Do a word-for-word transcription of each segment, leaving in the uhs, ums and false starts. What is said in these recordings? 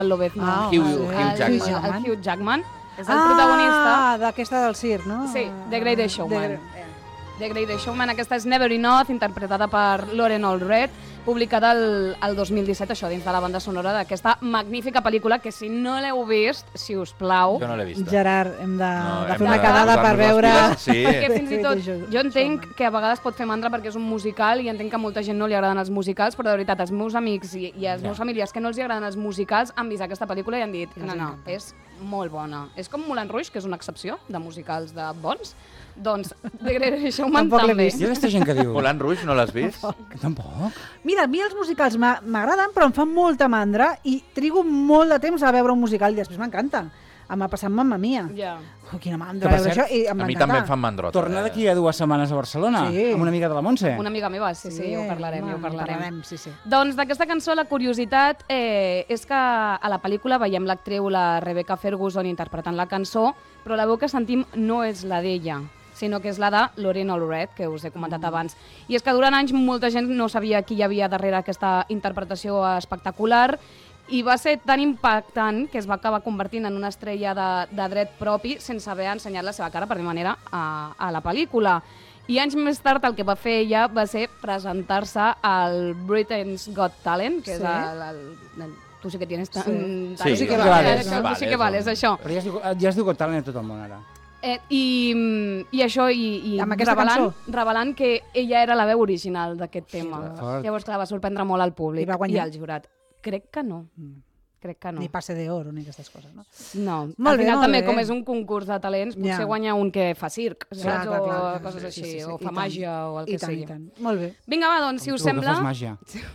Lobezno. Ah, Hugh, sí. Hugh el, Jackman. el Hugh Jackman. És el ah, protagonista. Ah, d'aquesta del circ, no? Sí, The Greatest Showman. The... The Greatest Showman. Aquesta és Never Enough, interpretada per Lauren Allred, publicada el, el dos mil disset, això, dins de la banda sonora d'aquesta magnífica pel·lícula, que si no l'heu vist, si us plau... Jo no l'he vista. Gerard, hem de, No, de hem fer una de quedada per posar-nos les veure... piles, sí. Perquè fins i tot, Greatest jo entenc Showman. que a vegades pot fer mandra perquè és un musical i entenc que a molta gent no li agraden els musicals, però de veritat, els meus amics i, i els Ja. meus familiars que no els hi agraden els musicals han vist aquesta pel·lícula i han dit, no, no, és molt bona. És com Moulin Rouge, que és una excepció de musicals de bons, doncs The Greatest Showman Tampoc l'he també. vist. Hi ha aquesta gent que diu... Moulin Rouge, no l'has vist? Tampoc. Mira, a mi els musicals m'a- m'agraden, però em fan molta mandra i trigo molt de temps a veure un musical i després m'encanta. M'ha passat Mamma Mia. Ja. Oh, quina Que, mandra per veure cert, això i em A va mi encantar. també em fan mandrota. Torna d'aquí a dues setmanes a Barcelona, Sí. amb una amiga de la Montse. Una amiga meva, sí, sí, ho parlarem, home, ho parlarem. parlarem, sí, sí. Doncs d'aquesta cançó la curiositat eh, és que a la pel·lícula veiem l'actriu, la Rebecca Ferguson, interpretant la cançó, però la veu que sentim no és la d'ella, sinó que és la de Lauren Allred, que us he comentat abans. I és que durant anys molta gent no sabia qui hi havia darrere aquesta interpretació espectacular i va ser tan impactant que es va acabar convertint en una estrella de, de dret propi sense haver ensenyat la seva cara, per dir manera, a, a la pel·lícula. I anys més tard el que va fer ella va ser presentar-se al Britain's Got Talent, que Sí. és el, el, el tu sí que tienes tant... Sí. tant- Sí, sí que vales, vales, això, no? tu sí que Vales, vales, això. Però ja es diu, ja es diu Got Talent a tot el món, ara. Eh, i, I això, i, i Amb aquesta revelant, cançó? revelant que ella era la veu original d'aquest tema. fort. Llavors, clar, va sorprendre molt al públic I va guanyar? i al jurat. Crec que no. Crec que no. Ni passe d'oro ni aquestes coses, no? No, Molt al bé, final molt també, bé. com és un concurs de talents, potser Ja. guanya un que fa circ, Clar, saps? clar, o clar, clar. coses Sí, així, sí, sí, o i fa tant. màgia o el I que tant, sigui. i tant. Molt bé. Vinga, va, doncs, si us Tu, que sembla... fas màgia.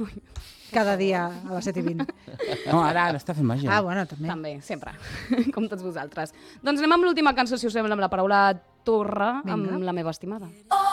Cada dia a les set i vint. No, ara, ara està fent màgia. Ah, bueno, també. També, sempre, com tots vosaltres. Doncs anem amb l'última cançó, si us sembla, amb la paraula torre, Vinga. amb la meva estimada. Oh,